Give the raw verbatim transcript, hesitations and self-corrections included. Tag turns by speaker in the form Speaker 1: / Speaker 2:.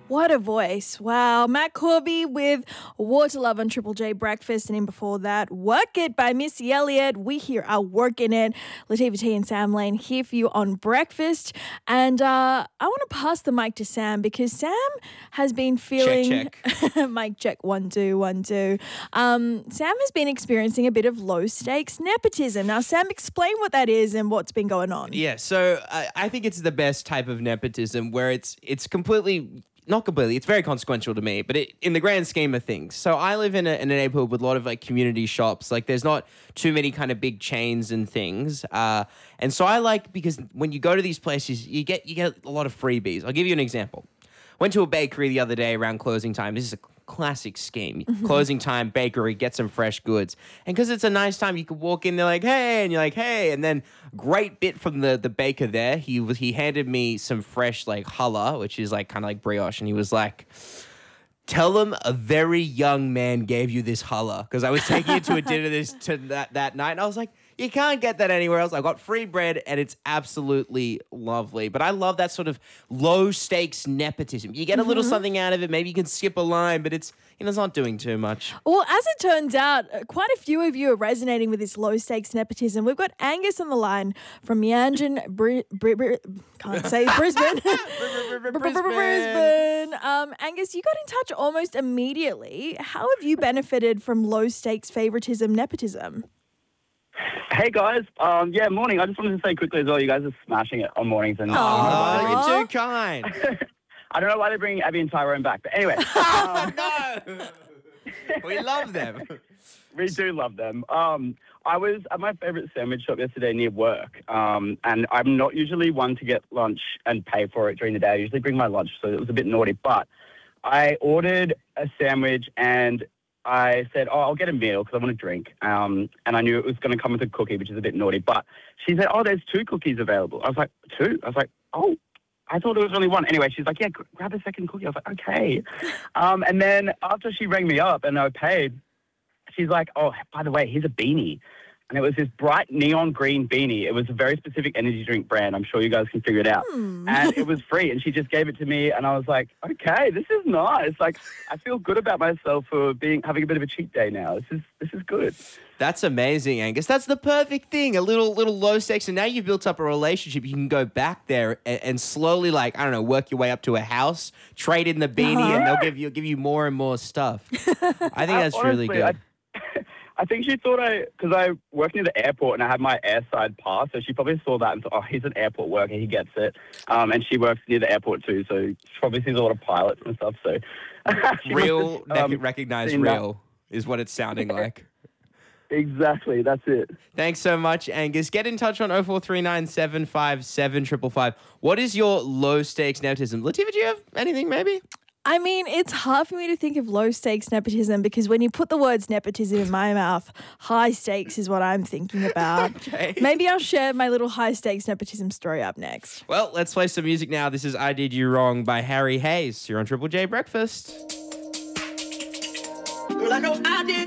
Speaker 1: What a voice. Wow. Matt Corby with Water Love on Triple J Breakfast. And in before that, Work It by Missy Elliott. We here are working it. Latifah T and Sam Lane here for you on Breakfast. And uh, I want to pass the mic to Sam because Sam has been feeling...
Speaker 2: Check, check.
Speaker 1: Mic check, one, two, one, two. Um, Sam has been experiencing a bit of low-stakes nepotism. Now, Sam, explain what that is and what's been going on.
Speaker 2: Yeah, so I, I think it's the best type of nepotism where it's it's completely... Not completely. It's very consequential to me, but it, in the grand scheme of things. So I live in a, in a neighborhood with a lot of like community shops. Like there's not too many kind of big chains and things. Uh, and so I like because when you go to these places, you get you get a lot of freebies. I'll give you an example. Went to a bakery the other day around closing time. This is a classic scheme. Mm-hmm. Closing time, bakery, get some fresh goods. And because it's a nice time, you could walk in, they're like, hey, and you're like, hey. And then great bit from the, the baker there. He was he handed me some fresh like challah, which is like kind of like brioche. And he was like, tell them a very young man gave you this challah. Because I was taking it to a dinner this to that, that night. And I was like, you can't get that anywhere else. I got free bread and it's absolutely lovely. But I love that sort of low stakes nepotism. You get a little mm-hmm. something out of it. Maybe you can skip a line, but it's, you know, it's not doing too much.
Speaker 1: Well, as it turns out, quite a few of you are resonating with this low stakes nepotism. We've got Angus on the line from Meanjin, Bri- Bri- Bri- can't say Brisbane. Brisbane. Um, Angus, you got in touch almost immediately. How have you benefited from low stakes favoritism nepotism?
Speaker 3: Hey guys, um, yeah, morning. I just wanted to say quickly as well, you guys are smashing it on mornings. And
Speaker 2: oh, you're too kind.
Speaker 3: I don't know why they're bringing Abby and Tyrone back, but anyway.
Speaker 2: Um, no, we love them.
Speaker 3: We do love them. Um, I was at my favourite sandwich shop yesterday near work, um, and I'm not usually one to get lunch and pay for it during the day. I usually bring my lunch, so it was a bit naughty. But I ordered a sandwich and I said, oh, I'll get a meal because I want to drink. Um, and I knew it was going to come with a cookie, which is a bit naughty. But she said, oh, there's two cookies available. I was like, two? I was like, oh, I thought there was only one. Anyway, she's like, yeah, grab a second cookie. I was like, okay. Um, and then after she rang me up and I paid, she's like, oh, by the way, here's a beanie. And it was this bright neon green beanie. It was a very specific energy drink brand. I'm sure you guys can figure it out. Hmm. And it was free. And she just gave it to me. And I was like, okay, this is nice. Like, I feel good about myself for being having a bit of a cheat day now. This is this is good.
Speaker 2: That's amazing, Angus. That's the perfect thing. A little little low stakes. And now you've built up a relationship. You can go back there and, and slowly, like, I don't know, work your way up to a house, trade in the beanie, uh-huh. and they'll give you give you more and more stuff. I think that's uh, honestly, really good. I,
Speaker 3: I think she thought I, because I work near the airport and I had my airside pass, so she probably saw that and thought, oh, he's an airport worker, he gets it. Um, and she works near the airport too, so she probably sees a lot of pilots and stuff. So
Speaker 2: real, um, recognized real that. Is what it's sounding like.
Speaker 3: Exactly, that's it.
Speaker 2: Thanks so much, Angus. Get in touch on oh four three nine, seven five seven, five five five. What is your low stakes nepotism? Latifah, do you have anything maybe?
Speaker 1: I mean, it's hard for me to think of low stakes nepotism because when you put the words nepotism in my mouth, high stakes is what I'm thinking about.
Speaker 2: Okay.
Speaker 1: Maybe I'll share my little high stakes nepotism story up next.
Speaker 2: Well, let's play some music now. This is I Did You Wrong by Harry Hayes. You're on Triple J Breakfast.
Speaker 4: Well, I know I did